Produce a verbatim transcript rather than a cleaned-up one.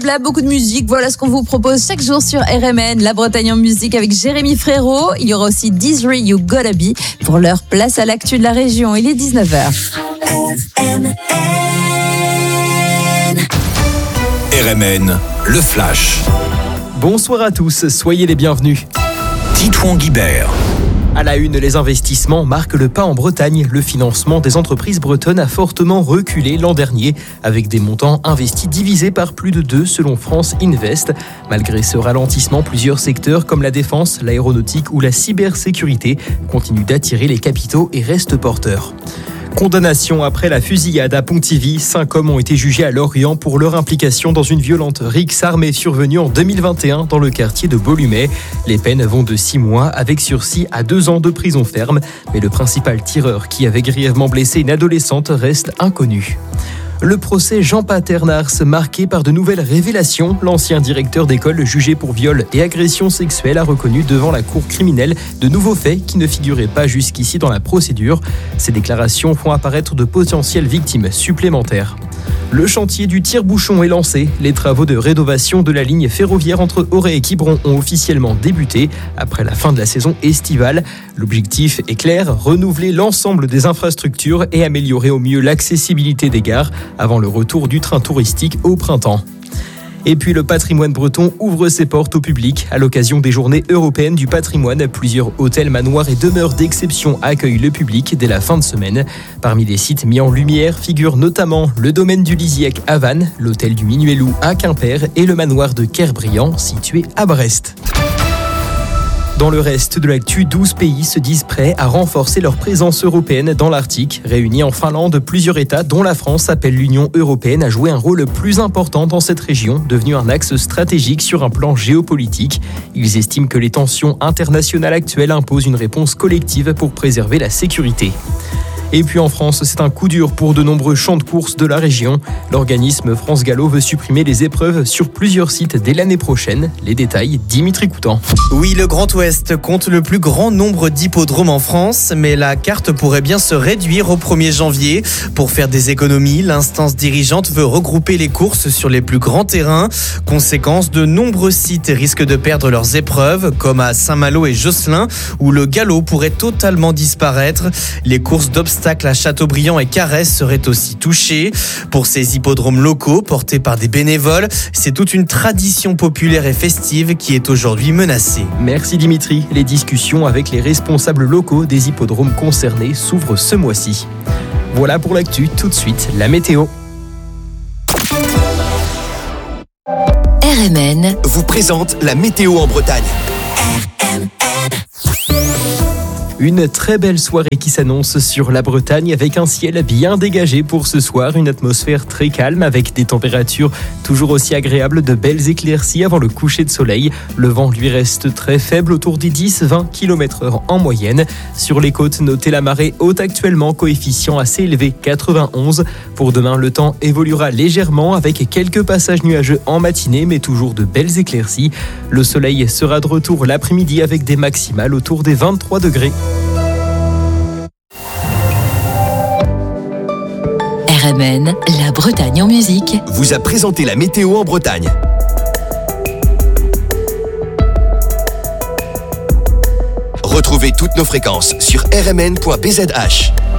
Là, beaucoup de musique, voilà ce qu'on vous propose chaque jour sur R M N, la Bretagne en musique avec Jérémy Frérot. Il y aura aussi Desiree You Gotta Be. Pour leur place à l'actu de la région, il est dix-neuf heures. R M N, R M N, le Flash. Bonsoir à tous, soyez les bienvenus. Titouan Guibert. À la une, les investissements marquent le pas en Bretagne. Le financement des entreprises bretonnes a fortement reculé l'an dernier, avec des montants investis divisés par plus de deux selon France Invest. Malgré ce ralentissement, plusieurs secteurs comme la défense, l'aéronautique ou la cybersécurité continuent d'attirer les capitaux et restent porteurs. Condamnation après la fusillade à Pontivy. Cinq hommes ont été jugés à Lorient pour leur implication dans une violente rixe armée survenue en deux mille vingt et un dans le quartier de Beaulumet. Les peines vont de six mois avec sursis à deux ans de prison ferme. Mais le principal tireur qui avait grièvement blessé une adolescente reste inconnu. Le procès Jean Paternars, marqué par de nouvelles révélations. L'ancien directeur d'école jugé pour viol et agression sexuelle a reconnu devant la cour criminelle de nouveaux faits qui ne figuraient pas jusqu'ici dans la procédure. Ces déclarations font apparaître de potentielles victimes supplémentaires. Le chantier du tire-bouchon est lancé. Les travaux de rénovation de la ligne ferroviaire entre Auray et Quiberon ont officiellement débuté après la fin de la saison estivale. L'objectif est clair, renouveler l'ensemble des infrastructures et améliorer au mieux l'accessibilité des gares avant le retour du train touristique au printemps. Et puis le patrimoine breton ouvre ses portes au public. À l'occasion des journées européennes du patrimoine, plusieurs hôtels, manoirs et demeures d'exception accueillent le public dès la fin de semaine. Parmi les sites mis en lumière figurent notamment le domaine du Lisiec à Vannes, l'hôtel du Minuelou à Quimper et le manoir de Kerbriand situé à Brest. Dans le reste de l'actu, douze pays se disent prêts à renforcer leur présence européenne dans l'Arctique. Réunis en Finlande, plusieurs États, dont la France, appellent l'Union européenne à jouer un rôle plus important dans cette région, devenue un axe stratégique sur un plan géopolitique. Ils estiment que les tensions internationales actuelles imposent une réponse collective pour préserver la sécurité. Et puis en France, c'est un coup dur pour de nombreux champs de course de la région. L'organisme France Gallo veut supprimer les épreuves sur plusieurs sites dès l'année prochaine. Les détails, Dimitri Coutan. Oui, le Grand Ouest compte le plus grand nombre d'hippodromes en France, mais la carte pourrait bien se réduire au premier janvier. Pour faire des économies, l'instance dirigeante veut regrouper les courses sur les plus grands terrains. Conséquence, de nombreux sites risquent de perdre leurs épreuves, comme à Saint-Malo et Josselin, où le galop pourrait totalement disparaître. Les courses d'obstacles à Châteaubriand et Caresse seraient aussi touchés. Pour ces hippodromes locaux portés par des bénévoles, c'est toute une tradition populaire et festive qui est aujourd'hui menacée. Merci Dimitri. Les discussions avec les responsables locaux des hippodromes concernés s'ouvrent ce mois-ci. Voilà pour l'actu, tout de suite la météo. R M N vous présente la météo en Bretagne. R M N. Une très belle soirée qui s'annonce sur la Bretagne avec un ciel bien dégagé pour ce soir, une atmosphère très calme avec des températures toujours aussi agréables, de belles éclaircies avant le coucher de soleil. Le vent lui reste très faible, autour des dix à vingt kilomètres heure en moyenne. Sur les côtes, notez la marée haute actuellement, coefficient assez élevé, quatre-vingt-onze. Pour demain, le temps évoluera légèrement avec quelques passages nuageux en matinée, mais toujours de belles éclaircies. Le soleil sera de retour l'après-midi avec des maximales autour des vingt-trois degrés. R M N, la Bretagne en musique, vous a présenté la météo en Bretagne. Retrouvez toutes nos fréquences sur r m n point b z h.